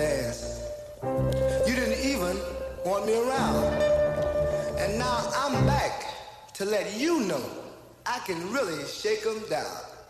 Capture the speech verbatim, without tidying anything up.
dance. You didn't even want me around. And now I'm back to let you know I can really shake 'em down.